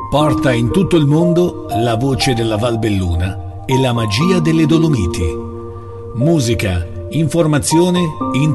Porta in tutto il mondo la voce della Valbelluna e la magia delle Dolomiti. Musica, informazione,